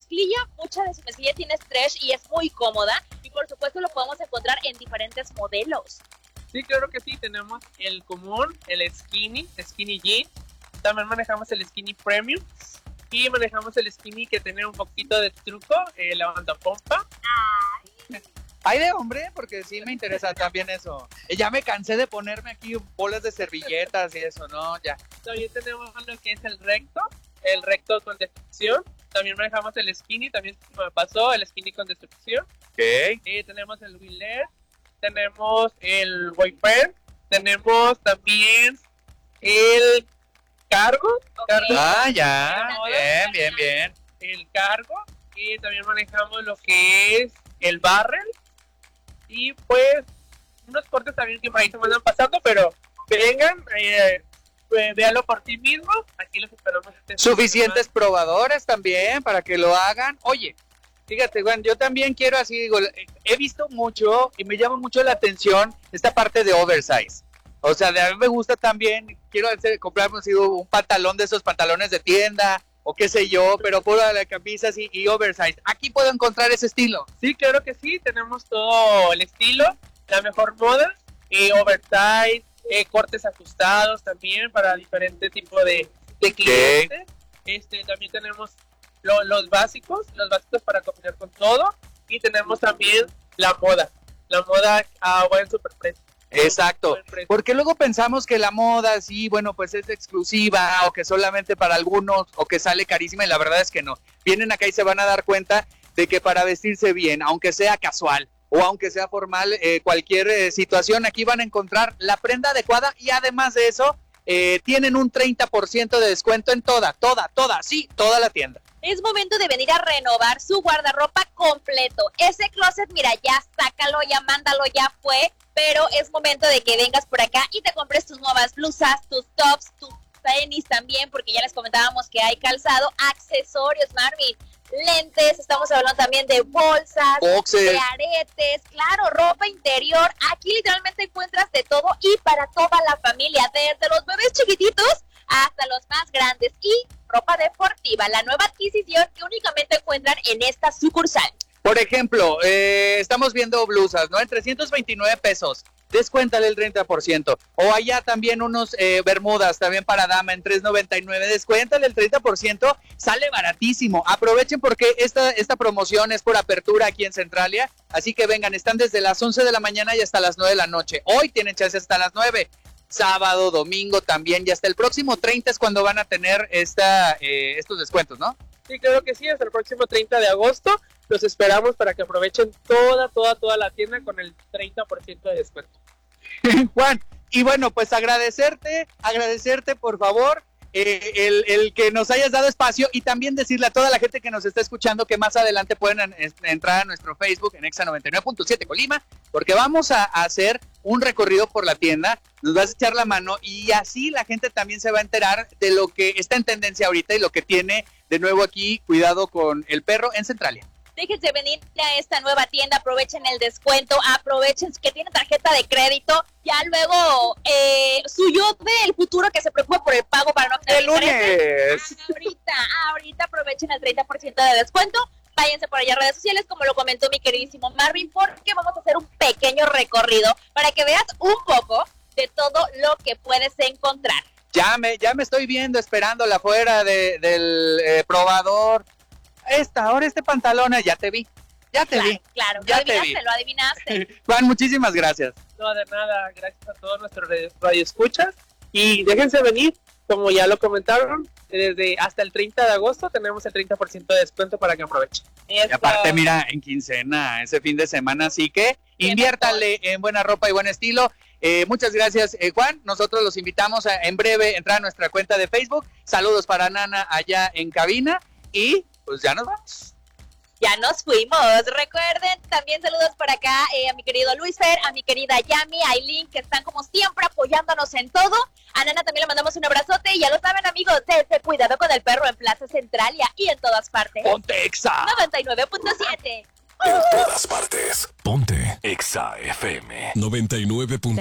mezclilla, mucha de su mezclilla tiene stretch y es muy cómoda. Y por supuesto lo podemos encontrar en diferentes modelos. Sí, claro que sí, tenemos el común, el skinny jean. También manejamos el skinny premium. Y manejamos el skinny que tiene un poquito de truco, la banda pompa. Hay de hombre, porque sí me interesa también eso. Ya me cansé de ponerme aquí bolas de servilletas y eso, ¿no? Ya. También tenemos lo que es el recto con destrucción. También manejamos el skinny, también me pasó el skinny con destrucción. Ok. Tenemos el wheeler, tenemos el wiper, tenemos también el cargo. Ah, ya. Bien. El cargo. Y también manejamos lo que es el barrel. Y pues unos cortes también que por ahí se me andan pasando, pero vengan, véalo por ti mismo. Aquí los esperamos. Suficientes probadores también para que lo hagan. Oye, fíjate, Juan, yo también quiero así, digo, he visto mucho y me llama mucho la atención esta parte de oversize. O sea, a mí me gusta también, comprarme un pantalón de esos pantalones de tienda o qué sé yo, pero pura la camisa así y oversize. Aquí puedo encontrar ese estilo. Sí, claro que sí, tenemos todo el estilo, la mejor moda, oversize, cortes ajustados también para diferentes tipos de clientes. También tenemos los básicos para combinar con todo, y tenemos también la moda a buen superprecio. Exacto, porque luego pensamos que la moda, sí, bueno, pues es exclusiva o que solamente para algunos o que sale carísima, y la verdad es que no. Vienen acá y se van a dar cuenta de que para vestirse bien, aunque sea casual o aunque sea formal, cualquier situación, aquí van a encontrar la prenda adecuada, y además de eso, tienen un 30% de descuento en toda la tienda. Es momento de venir a renovar su guardarropa completo. Ese closet, mira, ya sácalo, ya mándalo, ya fue. Pero es momento de que vengas por acá y te compres tus nuevas blusas, tus tops, tus tenis también, porque ya les comentábamos que hay calzado, accesorios, Marvin, lentes, estamos hablando también de bolsas, boxes, de aretes, claro, ropa interior. Aquí literalmente encuentras de todo y para toda la familia, desde los bebés chiquititos hasta los más grandes, y ropa deportiva, la nueva adquisición que únicamente encuentran en esta sucursal. Por ejemplo, estamos viendo blusas, ¿no? En 329 pesos, descuéntale el 30%. O allá también unos bermudas, también para dama, en 399, descuéntale el 30%, sale baratísimo. Aprovechen porque esta promoción es por apertura aquí en Centralia, así que vengan, están desde las 11 de la mañana y hasta las 9 de la noche. Hoy tienen chance hasta las 9. Sábado, domingo también, y hasta el próximo 30 es cuando van a tener estos descuentos, ¿no? Sí, creo que sí, hasta el próximo 30 de agosto. Los esperamos para que aprovechen toda la tienda con el 30% de descuento. Juan, y bueno, pues agradecerte por favor el que nos hayas dado espacio, y también decirle a toda la gente que nos está escuchando que más adelante pueden entrar a nuestro Facebook en Exa 99.7 Colima, porque vamos a hacer un recorrido por la tienda, nos vas a echar la mano, y así la gente también se va a enterar de lo que está en tendencia ahorita y lo que tiene de nuevo aquí Cuidado con el Perro en Centralia. Déjense venir a esta nueva tienda, aprovechen el descuento, aprovechen que tiene tarjeta de crédito. Ya luego, su yo del futuro que se preocupa por el pago para no tener el lunes. Ahorita aprovechen el 30% de descuento. Váyanse por allá a redes sociales, como lo comentó mi queridísimo Marvin, porque vamos a hacer un pequeño recorrido para que veas un poco de todo lo que puedes encontrar. Ya me estoy viendo, esperándola afuera del probador. Ahora este pantalón, ya te vi. Claro, lo adivinaste. Juan, muchísimas gracias. No, de nada, gracias a todos nuestros radioescuchas, y déjense venir, como ya lo comentaron, desde hasta el 30 de agosto tenemos el 30% de descuento para que aprovechen. Y aparte, mira, en quincena, ese fin de semana, así que inviértale en buena ropa y buen estilo. Muchas gracias, Juan. Nosotros los invitamos a en breve entrar a nuestra cuenta de Facebook. Saludos para Nana allá en cabina, y pues ya nos vamos. Ya nos fuimos. Recuerden, también saludos por acá a mi querido Luis Fer, a mi querida Yami, a Aileen, que están como siempre apoyándonos en todo. A Nana también le mandamos un abrazote, y ya lo saben, amigos, desde Cuidado con el Perro en Plaza Centralia y en todas partes. Ponte Exa 99.7. En todas partes. Ponte Exa FM 99.